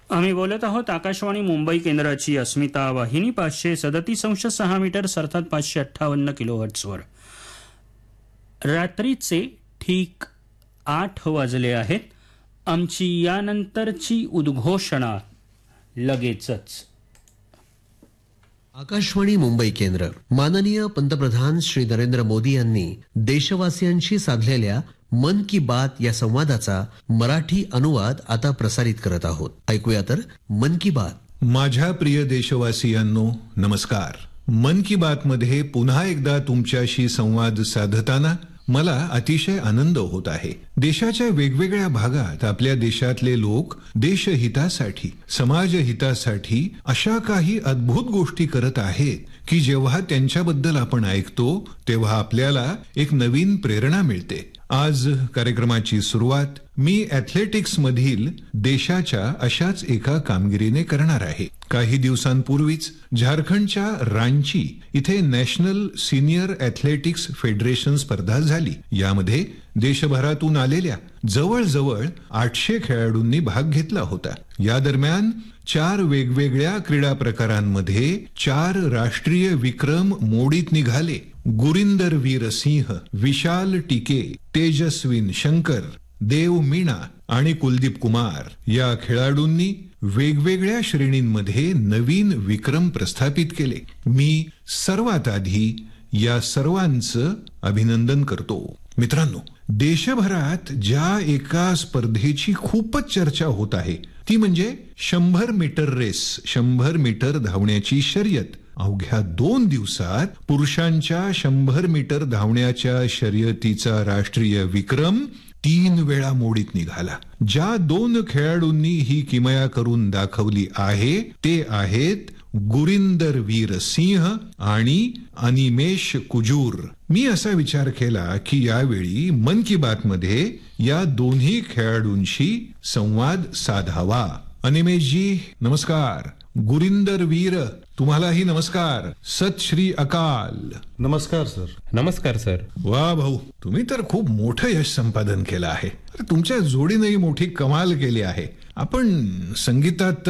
आम्ही बोलत आहोत आकाशवाणी मुंबई केंद्राची अस्मिता वाहिनी 537.6 मीटर अर्थात 558 किलोहर्ट्झवर. रात्रीचे ठीक 8 वाजले आहेत. आमची यानंतरची उद्घोषणा लगेचच. आकाशवाणी मुंबई केंद्र. माननीय पंतप्रधान श्री नरेंद्र मोदी यांनी देशवासियांशी साधलेल्या मन की बात या संवादाचा मराठी अनुवाद आता प्रसारित करत आहोत. ऐकूया तर मन की बात. माझ्या प्रिय देशवासियांनो, नमस्कार. मन की बात मध्ये पुन्हा एकदा तुमच्याशी संवाद साधताना मला अतिशय आनंद होत आहे. देशाच्या वेगवेगळ्या भागात आपल्या देशातले लोक देशहितासाठी, समाजहितासाठी अशा काही अद्भुत गोष्टी करत आहेत की जेव्हा त्यांच्याबद्दल आपण ऐकतो तेव्हा आपल्याला एक नवीन प्रेरणा मिळते. आज कार्यक्रमाची सुरुवात मी ॲथलेटिक्स मधील देशाच्या अशाच एका कामगिरीने करणार आहे. काही दिवसांपूर्वीच झारखंडच्या रांची इथे नॅशनल सिनियर ॲथलेटिक्स फेडरेशन स्पर्धा झाली. यामध्ये देशभरातून आलेल्या जवळजवळ 800 खेळाडूंनी भाग घेतला होता. या दरम्यान 4 वेगवेगळ्या क्रीडा प्रकारांमध्ये 4 राष्ट्रीय विक्रम मोडीत निघाले. गुरिंदर वीर सिंह, विशाल टिके, तेजस्विन शंकर, देव मीणा आणि कुलदीप कुमार या खेळाडूंनी वेगवेगळ्या श्रेणींमध्ये नवीन विक्रम प्रस्थापित केले. मी सर्वात आधी या सर्वांचं अभिनंदन करतो. मित्रांनो, देशभरात ज्या एका स्पर्धेची खूपच चर्चा होत आहे ती म्हणजे 100 मीटर रेस, 100 मीटर धावण्याची शर्यत. अवघ्या 2 दिवसात पुरुषांच्या 100 मीटर धावण्याच्या शर्यतीचा राष्ट्रीय विक्रम 3 वेळा मोडीत निघाला. ज्या 2 खेळाडूंनी ही किमया करून दाखवली आहे ते आहेत गुरिंदर वीर सिंह आणि अनिमेश कुजूर. मी असा विचार केला की यावेळी मन की बात मध्ये या दोन्ही खेळाडूंशी संवाद साधावा. अनिमेशजी नमस्कार. गुरिंदर वीर तुम्हालाही नमस्कार. सत श्री अकाल. नमस्कार सर. नमस्कार सर. वा भाऊ, तुम्ही तर खूप मोठं यश संपादन केलं आहे. तुमच्या जोडीनेही मोठी कमाल केली आहे. आपण संगीतात